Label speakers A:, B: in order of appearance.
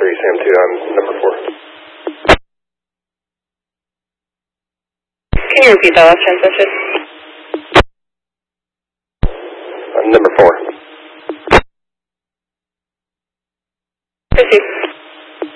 A: Sam 2, I'm number 4.
B: Can you repeat that last transmission?
A: I'm number 4.